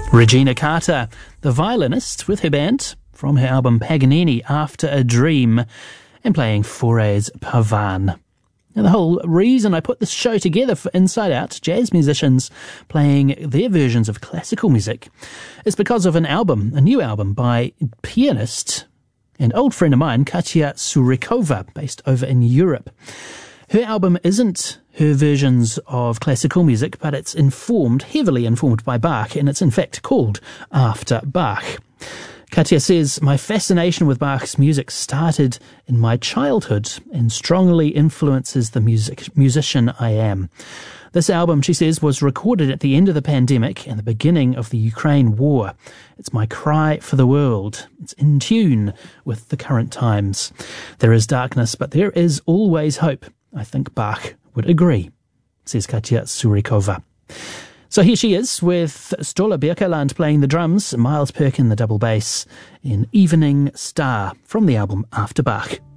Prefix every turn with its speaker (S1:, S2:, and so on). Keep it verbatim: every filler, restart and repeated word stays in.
S1: Regina Carter, the violinist with her band, from her album Paganini After a Dream, and playing Fauré's Pavane. Now, the whole reason I put this show together for Inside Out, jazz musicians playing their versions of classical music, is because of an album, a new album by pianist and old friend of mine, Katia Surikova, based over in Europe. Her album isn't her versions of classical music, but it's informed, heavily informed by Bach, and it's in fact called After Bach. Katia says, "My fascination with Bach's music started in my childhood and strongly influences the music musician I am. This album," she says, "was recorded at the end of the pandemic and the beginning of the Ukraine war. It's my cry for the world. It's in tune with the current times. There is darkness, but there is always hope. I think Bach would agree," says Katia Surikova. So here she is with Ståle Birkeland playing the drums, Miles Perkin the double bass, in Evening Star from the album After Bach.